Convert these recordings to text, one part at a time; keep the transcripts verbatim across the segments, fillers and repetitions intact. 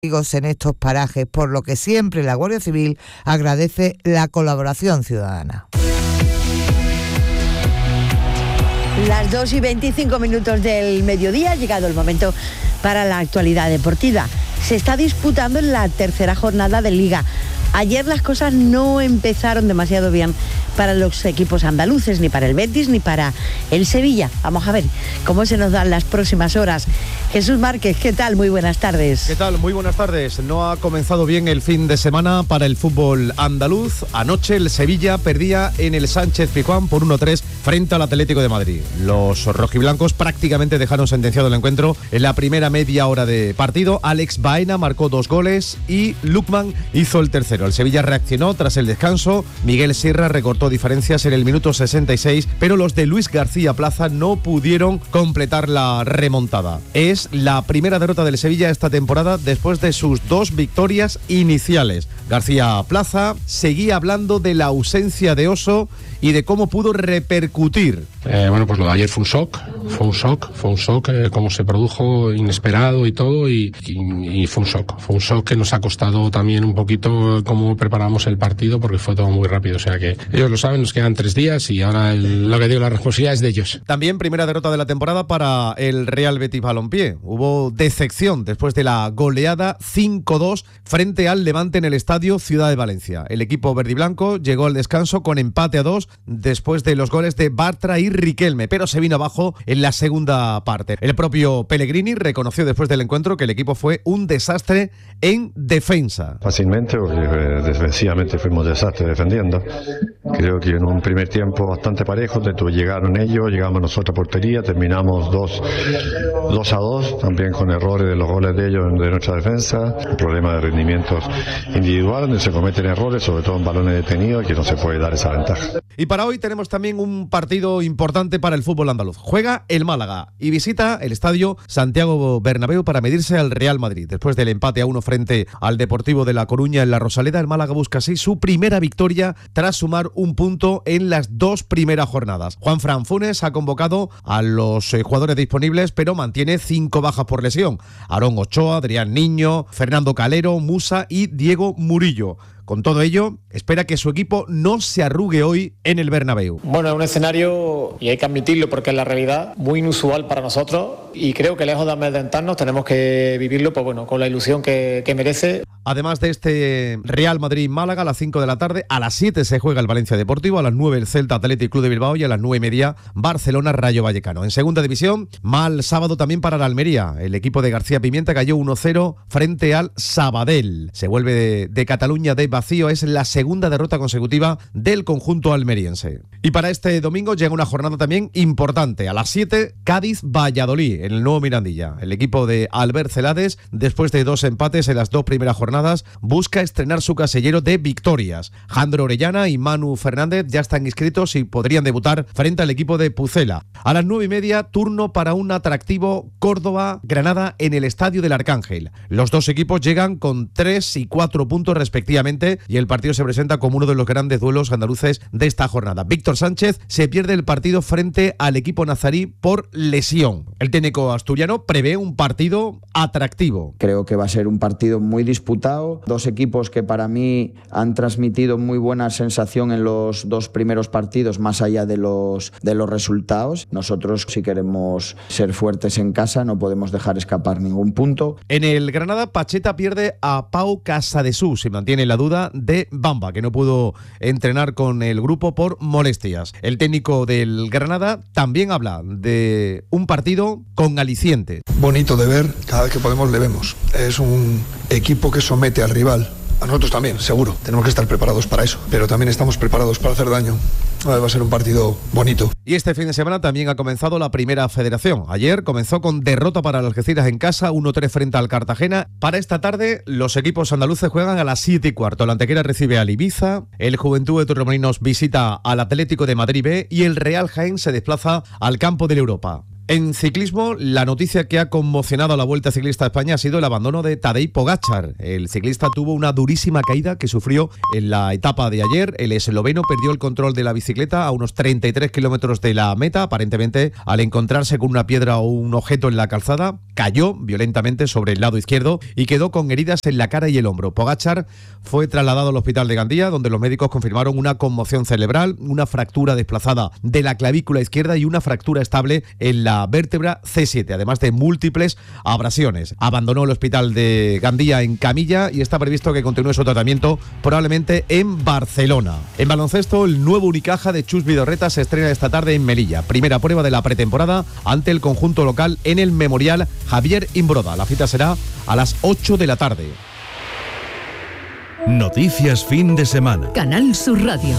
en estos parajes, por lo que siempre la Guardia Civil agradece la colaboración ciudadana. Las dos y veinticinco minutos del mediodía ha llegado el momento para la actualidad deportiva. Se está disputando la tercera jornada de Liga. Ayer las cosas no empezaron demasiado bien para los equipos andaluces, ni para el Betis ni para el Sevilla. Vamos a ver cómo se nos dan las próximas horas. Jesús Márquez, ¿qué tal? Muy buenas tardes. ¿Qué tal? Muy buenas tardes. No ha comenzado bien el fin de semana para el fútbol andaluz. Anoche el Sevilla perdía en el Sánchez-Pizjuán por uno tres frente al Atlético de Madrid. Los rojiblancos prácticamente dejaron sentenciado el encuentro en la primera media hora de partido. Alex Baena marcó dos goles y Lukman hizo el tercero. El Sevilla reaccionó tras el descanso. Miguel Sierra recortó diferencias en el minuto sesenta y seis, pero los de Luis García Plaza no pudieron completar la remontada. Es la primera derrota del Sevilla esta temporada después de sus dos victorias iniciales. García Plaza seguía hablando de la ausencia de Oso y de cómo pudo repercutir. Eh, bueno, pues lo de ayer fue un shock, fue un shock, fue un shock, eh, cómo se produjo, inesperado y todo, y, y, y fue un shock, fue un shock que nos ha costado también un poquito cómo preparamos el partido, porque fue todo muy rápido, o sea que ellos lo saben, nos quedan tres días y ahora el, lo que digo, la responsabilidad es de ellos. También primera derrota de la temporada para el Real Betis Balompié. Hubo decepción después de la goleada cinco dos frente al Levante en el estadio Ciudad de Valencia. El equipo verdiblanco llegó al descanso con empate a dos después de los goles de Bartra y Riquelme, pero se vino abajo en la segunda parte. El propio Pellegrini reconoció después del encuentro que el equipo fue un desastre en defensa. Fácilmente, porque defensivamente fuimos desastres defendiendo. Creo que en un primer tiempo bastante parejo, llegaron ellos, llegamos nosotros a portería, terminamos dos a dos, también con errores de los goles de ellos de nuestra defensa, un problema de rendimientos individuales donde se cometen errores, sobre todo en balones detenidos, y que no se puede dar esa ventaja. Y para hoy tenemos también un partido importante para el fútbol andaluz. Juega el Málaga y visita el estadio Santiago Bernabéu para medirse al Real Madrid. Después del empate a uno frente al Deportivo de La Coruña en la Rosaleda, el Málaga busca así su primera victoria tras sumar un punto en las dos primeras jornadas. Juanfran Funes ha convocado a los eh, jugadores disponibles, pero mantiene cinco bajas por lesión. Aarón Ochoa, Adrián Niño, Fernando Calero, Musa y Diego Murillo. Con todo ello, espera que su equipo no se arrugue hoy en el Bernabéu. Bueno, es un escenario, y hay que admitirlo porque es la realidad, muy inusual para nosotros, y creo que lejos de amedrentarnos tenemos que vivirlo pues bueno, con la ilusión que, que merece. Además de este Real Madrid-Málaga a las cinco de la tarde, a las siete se juega el Valencia Deportivo, a las nueve el Celta Athletic Club de Bilbao y a las nueve y media Barcelona-Rayo Vallecano. En segunda división, mal sábado también para la Almería. El equipo de García Pimienta cayó uno cero frente al Sabadell. Se vuelve de, de Cataluña de vacío, es la segunda derrota consecutiva del conjunto almeriense. Y para este domingo llega una jornada también importante. A las siete, Cádiz-Valladolid en el nuevo Mirandilla. El equipo de Albert Celades, después de dos empates en las dos primeras jornadas, busca estrenar su casillero de victorias. Jandro Orellana y Manu Fernández ya están inscritos y podrían debutar frente al equipo de Pucela. A las nueve y media, turno para un atractivo Córdoba-Granada en el Estadio del Arcángel. Los dos equipos llegan con tres y cuatro puntos respectivamente y el partido se presenta como uno de los grandes duelos andaluces de esta jornada. Víctor Sánchez se pierde el partido frente al equipo nazarí por lesión. El técnico asturiano prevé un partido atractivo. Creo que va a ser un partido muy disputado. Dos equipos que para mí han transmitido muy buena sensación en los dos primeros partidos, más allá de los, de los resultados. Nosotros, si queremos ser fuertes en casa, no podemos dejar escapar ningún punto. En el Granada, Pacheta pierde a Pau Casadesús. Se mantiene la duda de Bamba, que no pudo entrenar con el grupo por molestias. El técnico del Granada también habla de un partido con aliciente. Bonito de ver, cada vez que podemos le vemos. Es un equipo que somete al rival. A nosotros también, seguro. Tenemos que estar preparados para eso, pero también estamos preparados para hacer daño. Va a ser un partido bonito. Y este fin de semana también ha comenzado la Primera Federación. Ayer comenzó con derrota para el Algeciras en casa, uno tres frente al Cartagena. Para esta tarde, los equipos andaluces juegan a las siete y cuarto. La Antequera recibe al Ibiza, el Juventud de Torremolinos visita al Atlético de Madrid B y el Real Jaén se desplaza al campo del Europa. En ciclismo, la noticia que ha conmocionado a la Vuelta Ciclista a España ha sido el abandono de Tadej Pogačar. El ciclista tuvo una durísima caída que sufrió en la etapa de ayer. El esloveno perdió el control de la bicicleta a unos treinta y tres kilómetros de la meta. Aparentemente, al encontrarse con una piedra o un objeto en la calzada, cayó violentamente sobre el lado izquierdo y quedó con heridas en la cara y el hombro. Pogačar fue trasladado al hospital de Gandía, donde los médicos confirmaron una conmoción cerebral, una fractura desplazada de la clavícula izquierda y una fractura estable en la vértebra ce siete, además de múltiples abrasiones. Abandonó el hospital de Gandía en camilla y está previsto que continúe su tratamiento probablemente en Barcelona. En baloncesto, el nuevo Unicaja de Chus Vidorreta se estrena esta tarde en Melilla. Primera prueba de la pretemporada ante el conjunto local en el Memorial Javier Imbroda. La cita será a las ocho de la tarde. Noticias fin de semana. Canal Sur Radio.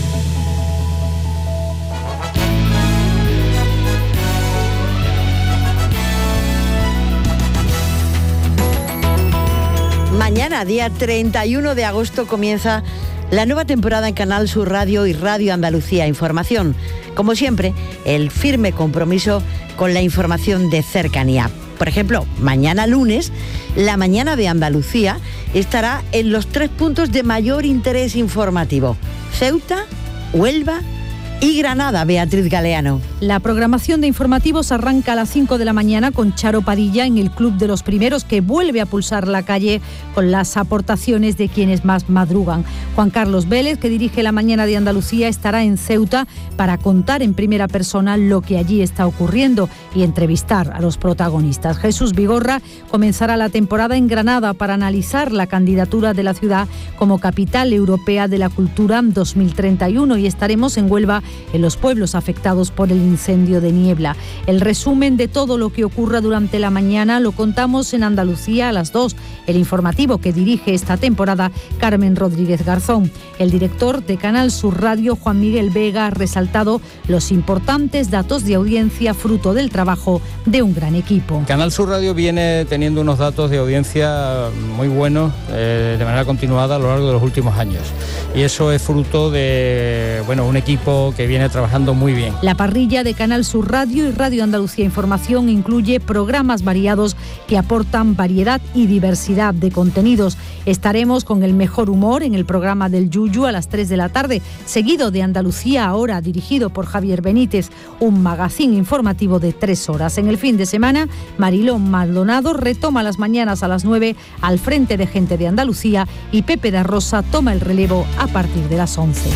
Mañana, día treinta y uno de agosto, comienza la nueva temporada en Canal Sur Radio y Radio Andalucía Información. Como siempre, el firme compromiso con la información de cercanía. Por ejemplo, mañana lunes, la mañana de Andalucía estará en los tres puntos de mayor interés informativo: Ceuta, Huelva y Granada. Beatriz Galeano. La programación de informativos arranca a las cinco de la mañana con Charo Padilla en el Club de los Primeros, que vuelve a pulsar la calle con las aportaciones de quienes más madrugan. Juan Carlos Vélez, que dirige la mañana de Andalucía, estará en Ceuta para contar en primera persona lo que allí está ocurriendo y entrevistar a los protagonistas. Jesús Vigorra comenzará la temporada en Granada para analizar la candidatura de la ciudad como capital europea de la cultura dos mil treinta y uno, y estaremos en Huelva, en los pueblos afectados por el incendio de Niebla. El resumen de todo lo que ocurra durante la mañana lo contamos en Andalucía a las dos, el informativo que dirige esta temporada Carmen Rodríguez Garzón. El director de Canal Sur Radio, Juan Miguel Vega, ha resaltado los importantes datos de audiencia fruto del trabajo de un gran equipo. Canal Sur Radio viene teniendo unos datos de audiencia muy buenos eh, de manera continuada a lo largo de los últimos años, y eso es fruto de bueno, un equipo que viene trabajando muy bien. La parrilla de Canal Sur Radio y Radio Andalucía Información incluye programas variados que aportan variedad y diversidad de contenidos. Estaremos con el mejor humor en el programa del Yuyu a las tres de la tarde, seguido de Andalucía Ahora, dirigido por Javier Benítez, un magazín informativo de tres horas. En el fin de semana, Marilón Maldonado retoma las mañanas a las nueve al frente de Gente de Andalucía y Pepe da Rosa toma el relevo a partir de las once.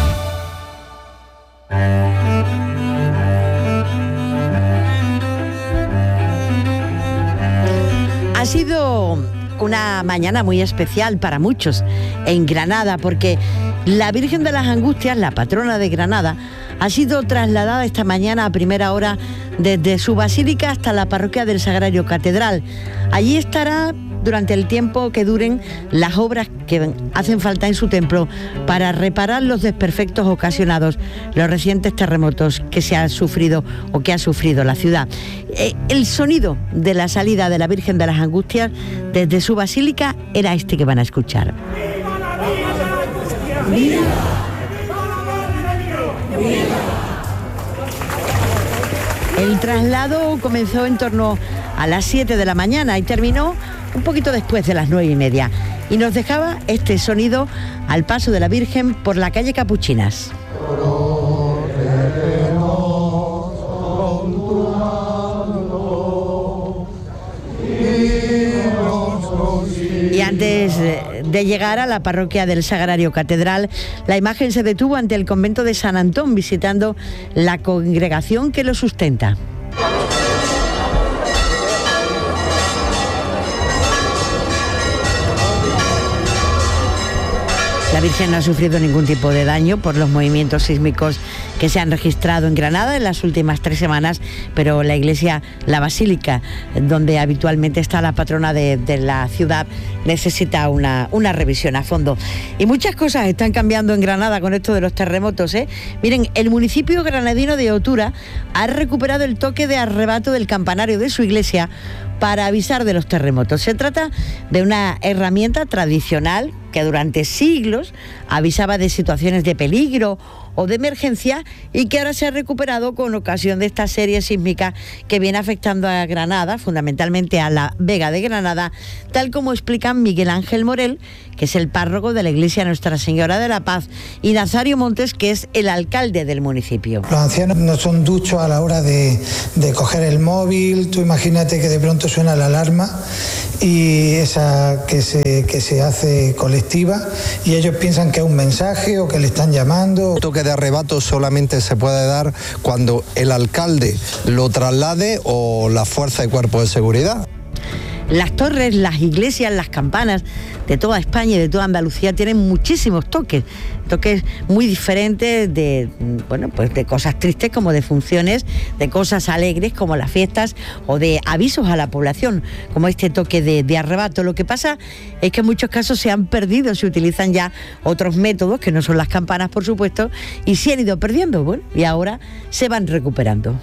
Ha sido una mañana muy especial para muchos en Granada, porque la Virgen de las Angustias, la patrona de Granada, ha sido trasladada esta mañana a primera hora desde su basílica hasta la parroquia del Sagrario Catedral. Allí estará durante el tiempo que duren las obras que hacen falta en su templo para reparar los desperfectos ocasionados los recientes terremotos que se han sufrido o que ha sufrido la ciudad. El sonido de la salida de la Virgen de las Angustias desde su basílica era este que van a escuchar. El traslado comenzó en torno a las siete de la mañana y terminó un poquito después de las nueve y media, y nos dejaba este sonido al paso de la Virgen por la calle Capuchinas. Y antes de llegar a la parroquia del Sagrario Catedral, la imagen se detuvo ante el convento de San Antón, visitando la congregación que lo sustenta. La Virgen no ha sufrido ningún tipo de daño por los movimientos sísmicos que se han registrado en Granada en las últimas tres semanas, pero la iglesia, la basílica, donde habitualmente está la patrona de, de la ciudad, necesita una, una revisión a fondo. Y muchas cosas están cambiando en Granada con esto de los terremotos, ¿eh? Miren, el municipio granadino de Otura ha recuperado el toque de arrebato del campanario de su iglesia para avisar de los terremotos. Se trata de una herramienta tradicional que durante siglos avisaba de situaciones de peligro o de emergencia y que ahora se ha recuperado con ocasión de esta serie sísmica que viene afectando a Granada, fundamentalmente a la Vega de Granada, tal como explican Miguel Ángel Morel, que es el párroco de la iglesia Nuestra Señora de la Paz, y Nazario Montes, que es el alcalde del municipio. Los ancianos no son duchos a la hora de, de coger el móvil. Tú imagínate que de pronto suena la alarma y esa que se, que se hace colectiva y ellos piensan que es un mensaje o que le están llamando. El toque de arrebato solamente se puede dar cuando el alcalde lo traslade o la fuerza de cuerpo de seguridad. Las torres, las iglesias, las campanas de toda España y de toda Andalucía tienen muchísimos toques, toques muy diferentes de, bueno, pues de cosas tristes como de funciones, de cosas alegres como las fiestas o de avisos a la población, como este toque de, de arrebato. Lo que pasa es que en muchos casos se han perdido, se utilizan ya otros métodos que no son las campanas, por supuesto, y se han ido perdiendo, bueno, y ahora se van recuperando.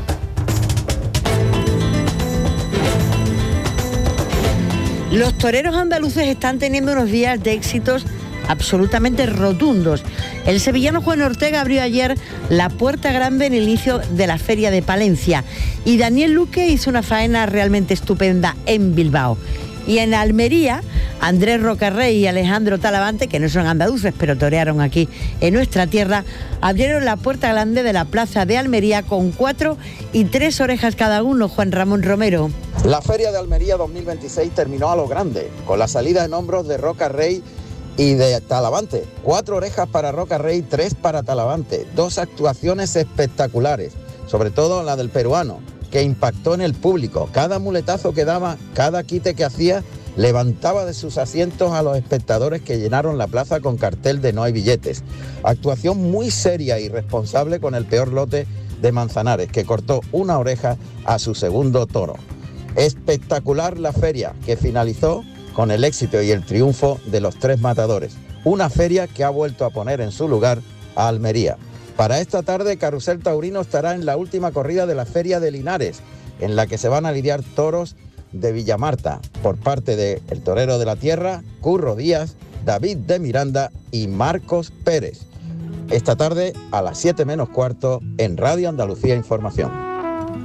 Los toreros andaluces están teniendo unos días de éxitos absolutamente rotundos. El sevillano Juan Ortega abrió ayer la puerta grande en el inicio de la Feria de Palencia y Daniel Luque hizo una faena realmente estupenda en Bilbao. Y en Almería, Andrés Rocarrey y Alejandro Talavante, que no son andaluces, pero torearon aquí en nuestra tierra, abrieron la puerta grande de la plaza de Almería con cuatro y tres orejas cada uno. Juan Ramón Romero. La Feria de Almería dos mil veintiséis terminó a lo grande, con la salida en hombros de Rocarrey y de Talavante. Cuatro orejas para Rocarrey, tres para Talavante. Dos actuaciones espectaculares, sobre todo la del peruano, que impactó en el público. Cada muletazo que daba, cada quite que hacía, levantaba de sus asientos a los espectadores que llenaron la plaza con cartel de no hay billetes. Actuación muy seria y responsable con el peor lote de Manzanares, que cortó una oreja a su segundo toro. Espectacular la feria, que finalizó con el éxito y el triunfo de los tres matadores. Una feria que ha vuelto a poner en su lugar a Almería. Para esta tarde, Carrusel Taurino estará en la última corrida de la Feria de Linares, en la que se van a lidiar toros de Villamarta, por parte del torero de la tierra, Curro Díaz, David de Miranda y Marcos Pérez. Esta tarde, a las siete menos cuarto, en Radio Andalucía Información.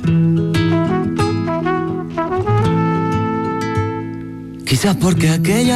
Quizás porque aquella